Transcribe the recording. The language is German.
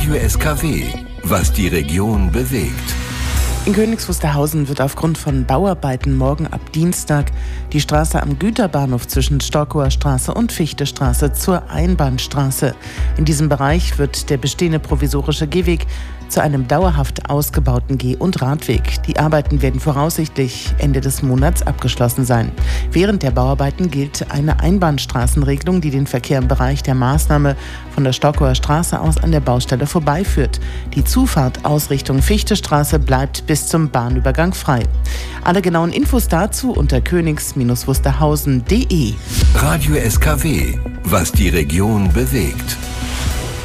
Radio SKW, was die Region bewegt. In Königs Wusterhausen wird aufgrund von Bauarbeiten morgen ab Dienstag die Straße am Güterbahnhof zwischen Storkower Straße und Fichtestraße zur Einbahnstraße. In diesem Bereich wird der bestehende provisorische Gehweg zu einem dauerhaft ausgebauten Geh- und Radweg. Die Arbeiten werden voraussichtlich Ende des Monats abgeschlossen sein. Während der Bauarbeiten gilt eine Einbahnstraßenregelung, die den Verkehr im Bereich der Maßnahme von der Storkower Straße aus an der Baustelle vorbeiführt. Die Zufahrt aus Richtung Fichtestraße bleibt bis zum Bahnübergang frei. Alle genauen Infos dazu unter königs-wusterhausen.de. Radio SKW, was die Region bewegt.